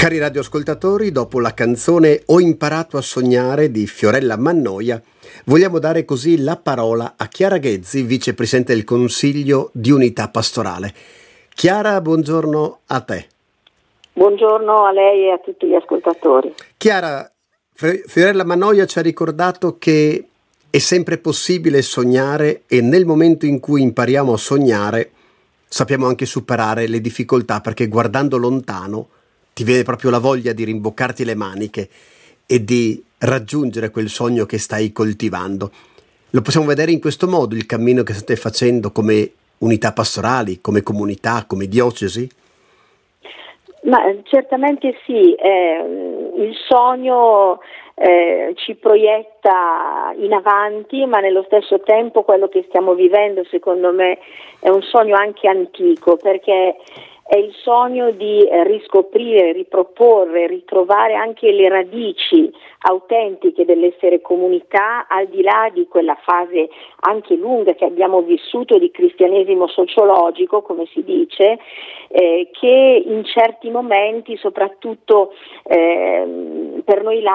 Cari radioascoltatori, dopo la canzone Ho imparato a sognare di Fiorella Mannoia, vogliamo dare così la parola a Chiara Ghezzi, vicepresidente del Consiglio di Unità Pastorale. Chiara, buongiorno a te. Buongiorno a lei e a tutti gli ascoltatori. Chiara, Fiorella Mannoia ci ha ricordato che è sempre possibile sognare e nel momento in cui impariamo a sognare sappiamo anche superare le difficoltà, perché guardando lontano ti viene proprio la voglia di rimboccarti le maniche e di raggiungere quel sogno che stai coltivando. Lo possiamo vedere in questo modo, il cammino che state facendo come unità pastorali, come comunità, come diocesi? Ma certamente sì, il sogno ci proietta in avanti, ma nello stesso tempo quello che stiamo vivendo secondo me è un sogno anche antico, perché è il sogno di riscoprire, riproporre, ritrovare anche le radici autentiche dell'essere comunità, al di là di quella fase anche lunga che abbiamo vissuto di cristianesimo sociologico, come si dice, che in certi momenti, soprattutto per noi